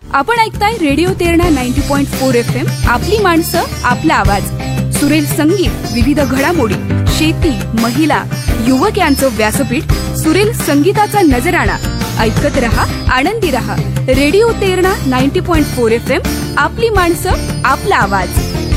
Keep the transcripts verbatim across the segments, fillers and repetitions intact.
आपण ऐकताय रेडिओ तेरणा नव्वद पॉइंट चार एफ एम. आपली माणसं, आपला आवाज. सुरेल संगीत, विविध घडामोडी, शेती, महिला, युवक यांचं व्यासपीठ. सुरेल संगीताचा नजराणा. ऐकत रहा, आनंदी रहा. रेडिओ तेरणा नव्वद पॉइंट चार एफ एम. आपली माणसं, आपला आवाज.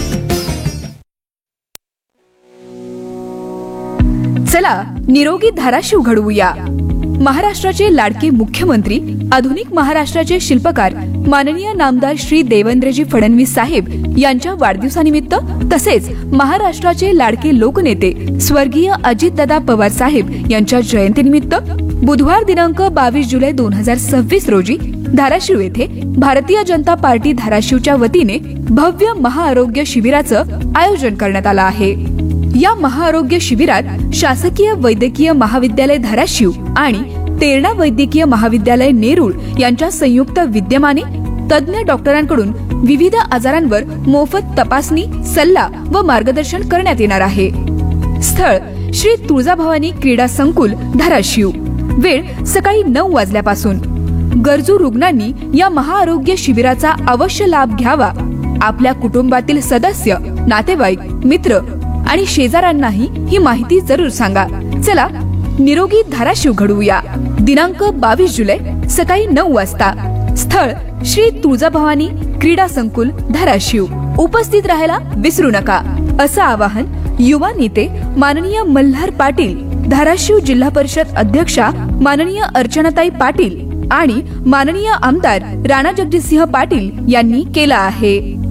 चला निरोगी धाराशिव घडवूया. महाराष्ट्राचे लाडके मुख्यमंत्री, आधुनिक महाराष्ट्राचे शिल्पकार माननीय नामदार श्री देवेंद्रजी फडणवीस साहेब यांच्या वाढदिवसानिमित्त, तसेच महाराष्ट्राचे लाडके लोकनेते स्वर्गीय अजितदादा पवार साहेब यांच्या जयंतीनिमित्त बुधवार दिनांक बावीस जुलै दोन हजार सव्वीस रोजी धाराशिव येथे भारतीय जनता पार्टी धाराशिवच्या वतीने भव्य महाआरोग्य शिबिराचं आयोजन करण्यात आलं आहे. या महाआरोग्य शिबिरात शासकीय वैद्यकीय महाविद्यालय धाराशिव आणि तेरणा वैद्यकीय महाविद्यालय नेरूळ यांच्या संयुक्त विद्यमाने तज्ञ डॉक्टरांकडून विविध आजारांवर मोफत तपासणी, सल्ला व मार्गदर्शन करण्यात येणार आहे. स्थळ श्री तुळजाभवानी क्रीडा संकुल धाराशिव. वेळ सकाळी नऊ वाजल्यापासून. गरजू रुग्णांनी या महाआरोग्य शिबिराचा अवश्य लाभ घ्यावा. आपल्या कुटुंबातील सदस्य, नातेवाईक, मित्र आणि शेजाऱ्यांनाही ही माहिती जरूर सांगा. चला निरोगी धाराशिव घडवूया. दिनांक बावीस जुलै सकाळी नऊ वाजता. स्थळ श्री तुळजाभवानी क्रीडा संकुल धाराशिव. उपस्थित राहायला विसरू नका, असं आवाहन युवा नेते माननीय मल्हार पाटील, धाराशिव जिल्हा परिषद अध्यक्षा माननीय अर्चनाताई पाटील आणि माननीय आमदार राणा जगजितसिंह पाटील यांनी केलं आहे.